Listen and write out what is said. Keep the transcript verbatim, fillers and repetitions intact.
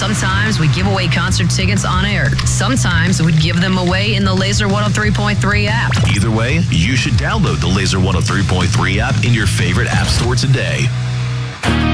Sometimes we give away concert tickets on air. Sometimes we'd give them away in the Laser one oh three point three app. Either way, you should download the Laser one oh three point three app in your favorite app store today.